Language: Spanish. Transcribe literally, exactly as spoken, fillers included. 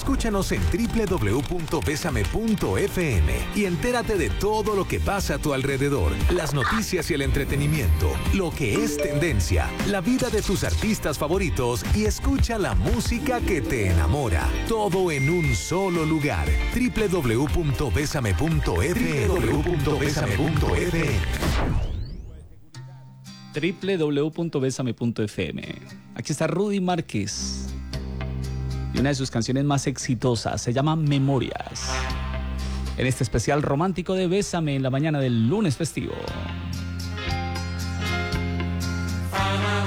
Escúchanos en doble u doble u doble u punto bésame punto efe eme y entérate de todo lo que pasa a tu alrededor, las noticias y el entretenimiento, lo que es tendencia, la vida de tus artistas favoritos y escucha la música que te enamora. Todo en un solo lugar. doble u doble u doble u punto bésame punto efe eme. doble u doble u doble u punto bésame punto efe eme. doble u doble u doble u punto bésame punto efe eme. Aquí está Rudy Márquez y una de sus canciones más exitosas se llama Memorias. En este especial romántico de Bésame en la mañana del lunes festivo. Fama.